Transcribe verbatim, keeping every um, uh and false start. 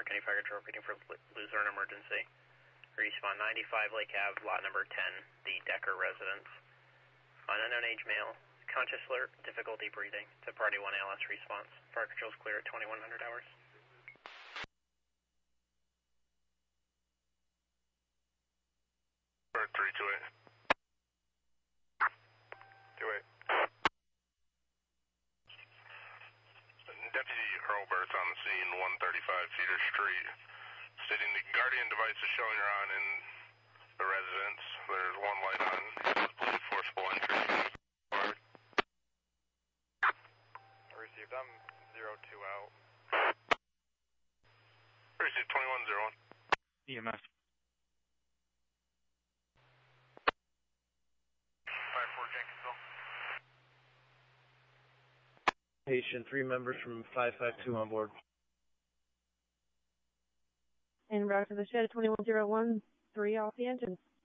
Mark County Fire Control repeating for Luzerne emergency. Respawn ninety-five Lake Ave, lot number ten, the Decker residence. An unknown age male, conscious alert, difficulty breathing. To Party one A L S response. Fire Control's clear at twenty-one hundred hours. three two eight. two eight. Deputy Hurlbert's on the scene, one thirty-five Cedar Street, stating the Guardian device is showing her on in the residence. There's one light on. Please forcible entry. Received. I'm zero two out. Received twenty-one zero one. E M S. five four Jenkinsville. Patient, three members from five five two on board. En route to the shed, twenty-one zero one, three off the engine.